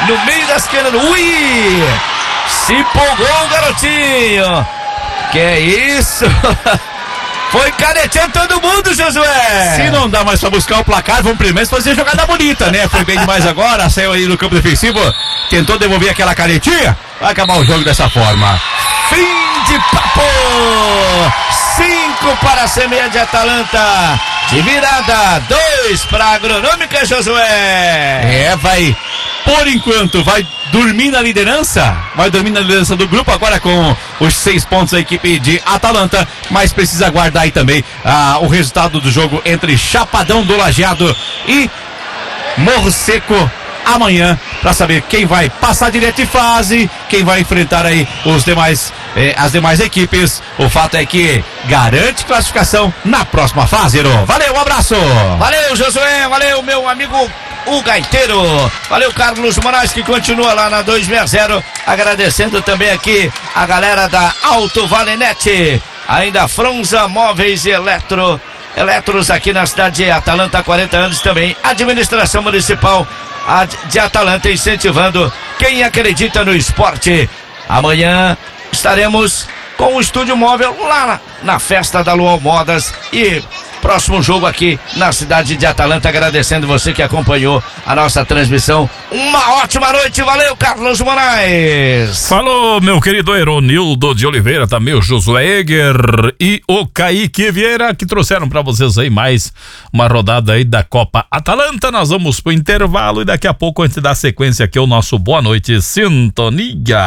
no meio da esquerda. Ui! Se empolgou o garotinho. Que é isso? Foi careteando todo mundo, Josué. Se não dá mais pra buscar o placar, vamos primeiro fazer jogada bonita, né? Foi bem demais agora, saiu aí no campo defensivo, tentou devolver aquela caretinha, vai acabar o jogo dessa forma. Fim de papo. 5 para a Semeia de Atalanta. De virada, 2 para a Agronômica, Josué. Vai, por enquanto, vai dormir na liderança do grupo, agora com os 6 pontos da equipe de Atalanta, mas precisa aguardar aí também o resultado do jogo entre Chapadão do Lajeado e Morro Seco amanhã, para saber quem vai passar direto de fase, quem vai enfrentar aí as demais equipes. O fato é que garante classificação na próxima fase. Valeu, um abraço. Valeu, Josué, valeu, meu amigo o Gaiteiro. Valeu, Carlos Moraes, que continua lá na 260. Agradecendo também aqui a galera da Alto Valenete, ainda Fronza Móveis e Eletros aqui na cidade de Atalanta há 40 anos também. Administração Municipal de Atalanta, incentivando quem acredita no esporte. Amanhã estaremos com o estúdio móvel lá na festa da Luau Modas e próximo jogo aqui na cidade de Atalanta. Agradecendo você que acompanhou a nossa transmissão. Uma ótima noite, valeu, Carlos Moraes. Falou, meu querido Eronildo de Oliveira, também o Josué Egger e o Kaique Vieira, que trouxeram pra vocês aí mais uma rodada aí da Copa Atalanta. Nós vamos pro intervalo e daqui a pouco, antes da sequência aqui, o nosso Boa Noite Sintonia.